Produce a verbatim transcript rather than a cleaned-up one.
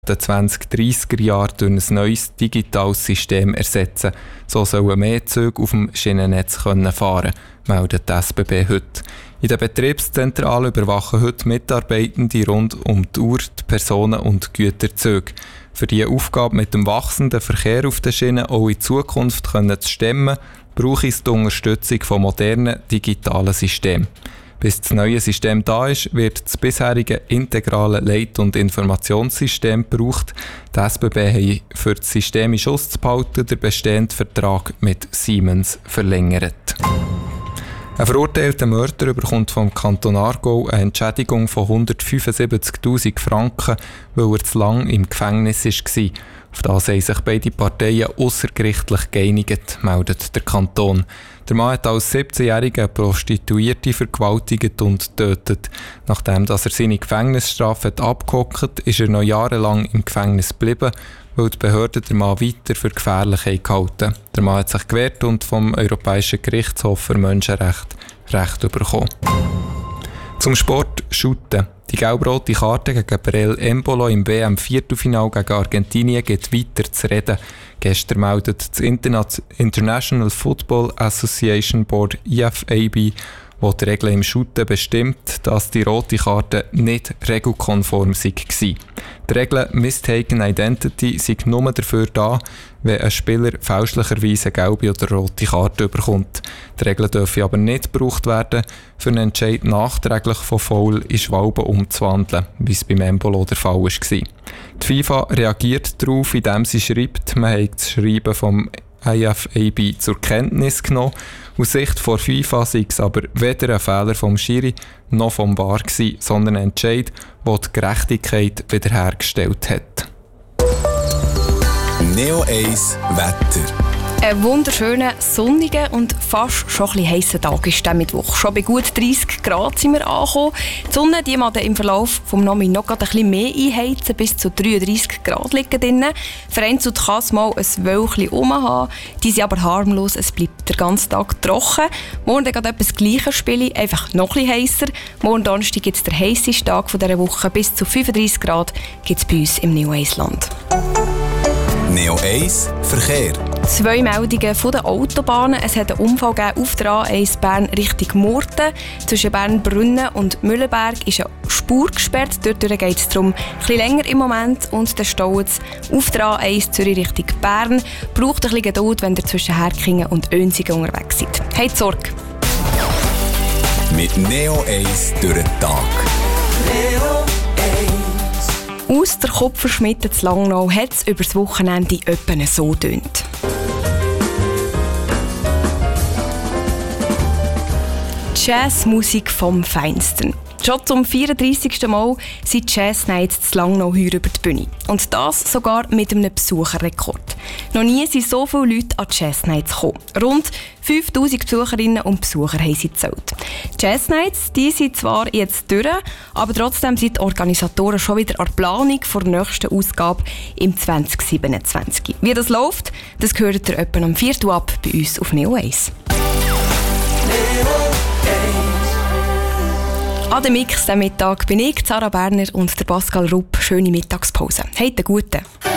den zwanzig dreissiger Jahren durch ein neues digitales System ersetzen. So sollen mehr Züge auf dem Schienennetz fahren können, meldet die S B B heute. In der Betriebszentrale überwachen heute Mitarbeitende rund um die Uhr die Personen- und Güterzüge. Für diese Aufgabe mit dem wachsenden Verkehr auf den Schienen auch in Zukunft können zu stemmen, brauche es die Unterstützung von modernen digitalen Systemen. Bis das neue System da ist, wird das bisherige integrale Leit- und Informationssystem gebraucht. Die S B B hat für das System in Schuss zu behalten den bestehenden Vertrag mit Siemens verlängert. Ein verurteilter Mörder bekommt vom Kanton Aargau eine Entschädigung von hundertfünfundsiebzigtausend Franken, weil er zu lange im Gefängnis war. Auf das haben sich beide Parteien aussergerichtlich geeinigt, meldet der Kanton. Der Mann hat als siebzehnjähriger Prostituierte vergewaltigt und getötet. Nachdem dass er seine Gefängnisstrafe abgehockt hat, ist er noch jahrelang im Gefängnis geblieben, weil die Behörden den Mann weiter für gefährlich gehalten haben. Der Mann hat sich gewehrt und vom Europäischen Gerichtshof für Menschenrechte Recht bekommen. Zum Sport Shooten. Die gelb-rote Karte gegen Breel Embolo im W M-Viertelfinal gegen Argentinien geht weiter zu reden. Gestern meldet das Interna- International Football Association Board I F A B, wo die Regeln im Shooten bestimmt, dass die rote Karte nicht regelkonform war. Die Regel Mistaken Identity sind nur dafür da, wenn ein Spieler fälschlicherweise eine gelbe oder rote Karte bekommt. Die Regeln dürfen aber nicht gebraucht werden, für einen Entscheid nachträglich von Foul in Schwalben umzuwandeln, wie es beim Embolo der Fall war. Die FIFA reagiert darauf, indem sie schreibt, man habe das Schreiben vom I F A B zur Kenntnis genommen. Aus Sicht der FIFA sei es aber weder ein Fehler vom Schiri noch vom V A R gewesen, sondern ein Entscheid, der die Gerechtigkeit wiederhergestellt hat. Neo eins Wetter. Ein wunderschöner, sonniger und fast schon ein bisschen heißer Tag ist der Mittwoch. Schon bei gut dreissig Grad sind wir angekommen. Die Sonne die mag im Verlauf des Nachmittags noch ein bisschen mehr einheizen, bis zu dreiunddreissig Grad liegen drin. Vereinzelt kann es mal ein Wölkchen rumhaben, die sind aber harmlos, es bleibt den ganzen Tag trocken. Morgen geht etwas Gleiches spielen, einfach noch ein bisschen heißer. Morgen Donnerstag gibt es den heisseste Tag dieser Woche, bis zu fünfunddreissig Grad gibt es bei uns im Neo eins Land. Neo eins Verkehr. Zwei Meldungen von den Autobahnen. Es hat einen Unfall gegeben auf der A eins Bern Richtung Murten. Zwischen Bernbrunnen und Mühlenberg ist eine Spur gesperrt. Dort geht es darum ein bisschen länger im Moment. Und dann staut es auf der A eins Zürich Richtung Bern. Braucht ein bisschen Geduld, wenn ihr zwischen Herkingen und Önsingen unterwegs seid. Habt Sorge. Mit Neo eins durch den Tag. Neo Aus der Kupferschmiede zu Langnau hat es über das Wochenende etwa so tönt. Jazzmusik vom Feinsten. Schon zum vierunddreissigsten Mal sind Jazz Nights zu Langnau heuer über die Bühne. Und das sogar mit einem Besucherrekord. Noch nie sind so viele Leute an Jazz Nights gekommen. Rund fünftausend Besucherinnen und Besucher haben sie gezählt. Jazz Nights die sind zwar jetzt durch, aber trotzdem sind die Organisatoren schon wieder an der Planung für die nächste Ausgabe im zwanzig siebenundzwanzig. Wie das läuft, das hört ihr etwa am vierten ab bei uns auf Neo eins. An dem Mix am Mittag bin ich, Sarah Berner und der Pascal Rupp. Schöne Mittagspause. Habt einen guten.